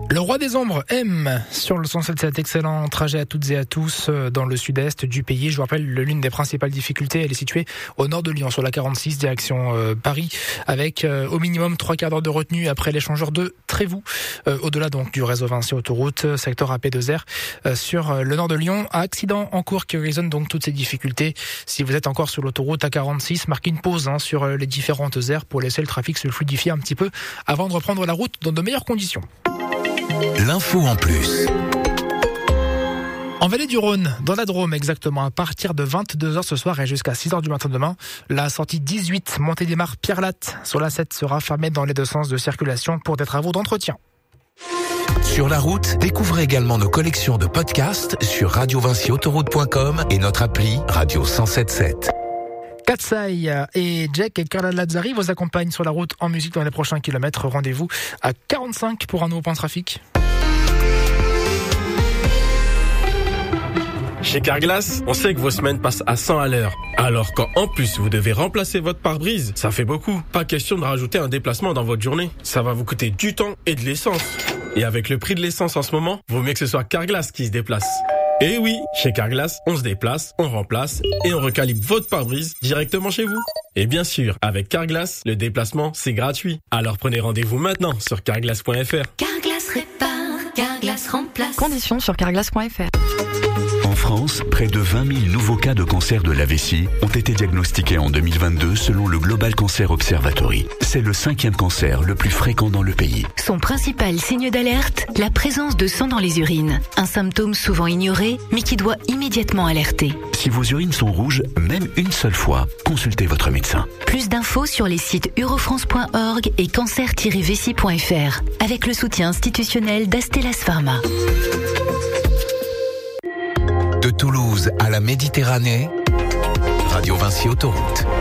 Le roi des ombres, M, sur le 107.7, excellent trajet à toutes et à tous dans le sud-est du pays. Je vous rappelle, l'une des principales difficultés, elle est située au nord de Lyon, sur la 46, direction Paris, avec au minimum 3 quarts d'heure de retenue après l'échangeur de Trévoux. Au-delà donc du réseau Vinci Autoroute, secteur AP2R, sur le nord de Lyon. Accident en cours qui horizonne donc toutes ces difficultés. Si vous êtes encore sur l'autoroute A46, marquez une pause sur les différentes aires pour laisser le trafic se fluidifier un petit peu avant de reprendre la route dans de meilleures conditions. L'info en plus. En Vallée du Rhône, dans la Drôme exactement, à partir de 22h ce soir et jusqu'à 6h du matin demain, la sortie 18 Montée des Mares Pierre-Latte sur la 7 sera fermée dans les deux sens de circulation pour des travaux d'entretien. Sur la route, découvrez également nos collections de podcasts sur radiovinciautoroute.com et notre appli Radio 107.7. Katsai et Jack et Carla Lazzari vous accompagnent sur la route en musique dans les prochains kilomètres. Rendez-vous à 45 pour un nouveau point de trafic. Chez Carglass, on sait que vos semaines passent à 100 à l'heure. Alors quand en plus vous devez remplacer votre pare-brise, ça fait beaucoup. Pas question de rajouter un déplacement dans votre journée. Ça va vous coûter du temps et de l'essence. Et avec le prix de l'essence en ce moment, vaut mieux que ce soit Carglass qui se déplace. Et oui, chez Carglass, on se déplace, on remplace et on recalibre votre pare-brise directement chez vous. Et bien sûr, avec Carglass, le déplacement, c'est gratuit. Alors prenez rendez-vous maintenant sur carglass.fr. Carglass répare, Carglass remplace. Conditions sur carglass.fr. En France, près de 20 000 nouveaux cas de cancer de la vessie ont été diagnostiqués en 2022 selon le Global Cancer Observatory. C'est le 5e cancer le plus fréquent dans le pays. Son principal signe d'alerte, la présence de sang dans les urines. Un symptôme souvent ignoré, mais qui doit immédiatement alerter. Si vos urines sont rouges, même une seule fois, consultez votre médecin. Plus d'infos sur les sites eurofrance.org et cancer-vessie.fr, avec le soutien institutionnel d'Astellas Pharma. De Toulouse à la Méditerranée, Radio Vinci Autoroute.